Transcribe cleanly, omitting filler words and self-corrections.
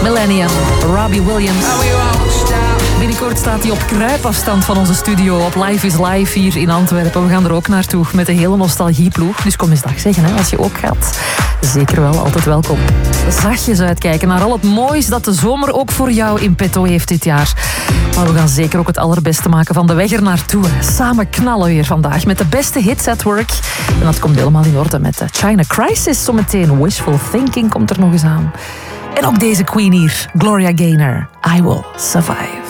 Millennium, Robbie Williams. Binnenkort staat hij op kruipafstand van onze studio op Live is Live hier in Antwerpen. We gaan er ook naartoe met de hele nostalgieploeg. Dus kom eens dag zeggen, hè, als je ook gaat. Zeker wel, altijd welkom. Zachtjes uitkijken naar al het moois dat de zomer ook voor jou in petto heeft dit jaar. Maar we gaan zeker ook het allerbeste maken van de weg er naartoe. Samen knallen weer vandaag met de beste hits at work. En dat komt helemaal in orde met de China Crisis. Zometeen Wishful Thinking komt er nog eens aan. En ook deze queen hier, Gloria Gaynor. I Will Survive.